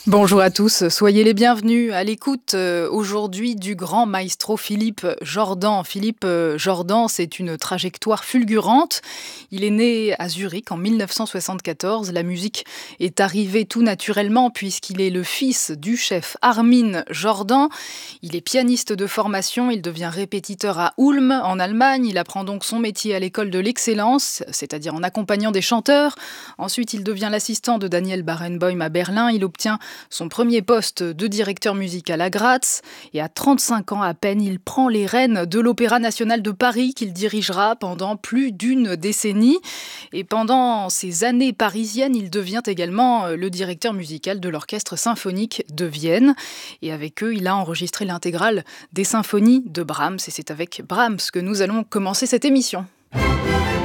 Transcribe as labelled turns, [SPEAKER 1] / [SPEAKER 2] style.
[SPEAKER 1] Bonjour à tous, soyez les bienvenus à l'écoute aujourd'hui du grand maestro Philippe Jordan. Philippe Jordan, c'est une trajectoire fulgurante. Il est né à Zurich en 1974. La musique est arrivée tout naturellement puisqu'il est le fils du chef Armin Jordan. Il est pianiste de formation, il devient répétiteur à Ulm en Allemagne. Il apprend donc son métier à l'école de l'excellence, c'est-à-dire en accompagnant des chanteurs. Ensuite, il devient l'assistant de Daniel Barenboim à Berlin. Il obtient son premier poste de directeur musical à Graz et à 35 ans à peine, il prend les rênes de l'Opéra national de Paris qu'il dirigera pendant plus d'une décennie. Et pendant ces années parisiennes, il devient également le directeur musical de l'Orchestre symphonique de Vienne. Et avec eux, il a enregistré l'intégrale des symphonies de Brahms. Et c'est avec Brahms que nous allons commencer cette émission.